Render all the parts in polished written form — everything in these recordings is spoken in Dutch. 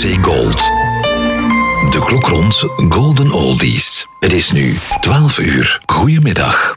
Noordzee Gold. De klok rond Golden Oldies. Het is nu 12 uur. Goedemiddag.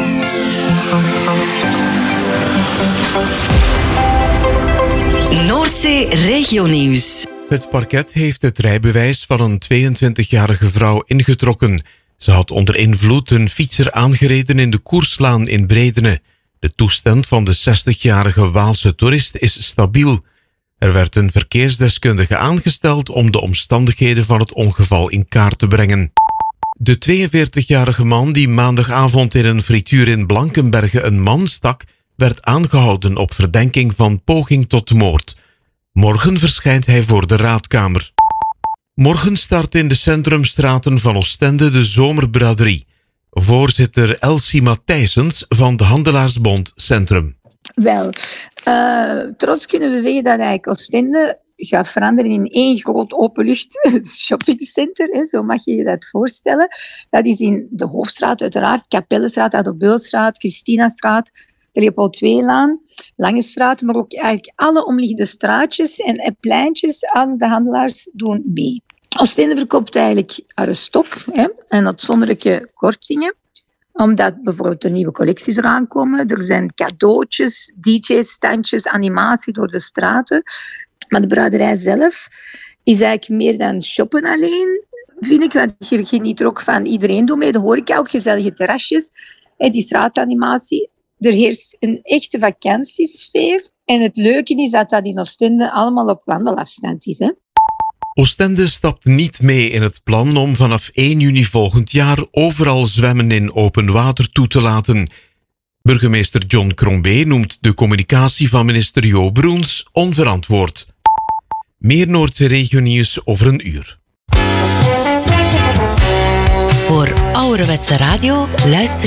Noordzee Regionieuws. Het parket heeft het rijbewijs van een 22-jarige vrouw ingetrokken. Ze had onder invloed een fietser aangereden in de Koerslaan in Bredene. De toestand van de 60-jarige Waalse toerist is stabiel. Er werd een verkeersdeskundige aangesteld om de omstandigheden van het ongeval in kaart te brengen. De 42-jarige man die maandagavond in een frituur in Blankenberge een man stak, werd aangehouden op verdenking van poging tot moord. Morgen verschijnt hij voor de raadkamer. Morgen start in de centrumstraten van Oostende de zomerbraderie. Voorzitter Elsie Matthijsens van de Handelaarsbond Centrum. Wel, trots kunnen we zeggen dat eigenlijk Oostende gaat veranderen in één groot openlucht shoppingcenter. Zo mag je je dat voorstellen. Dat is in de Hoofdstraat uiteraard, Kapellenstraat, Adelbeulstraat, Christinastraat, de Leopold II-laan, Lange Straat, maar ook eigenlijk alle omliggende straatjes en pleintjes aan de handelaars doen mee. Oostende verkoopt eigenlijk haar stok en uitzonderlijke kortingen, omdat bijvoorbeeld er nieuwe collecties eraan komen. Er zijn cadeautjes, DJ-standjes, animatie door de straten. Maar de braderij zelf is eigenlijk meer dan shoppen alleen, vind ik. Want je geniet er ook van iedereen doet mee. De horeca, ook gezellige terrasjes, die straatanimatie. Er heerst een echte vakantiesfeer. En het leuke is dat dat in Oostende allemaal op wandelafstand is. Oostende stapt niet mee in het plan om vanaf 1 juni volgend jaar overal zwemmen in open water toe te laten. Burgemeester John Crombé noemt de communicatie van minister Jo Broens onverantwoord. Meer Noordzee Regionieuws over een uur. Voor ouderwetse radio luister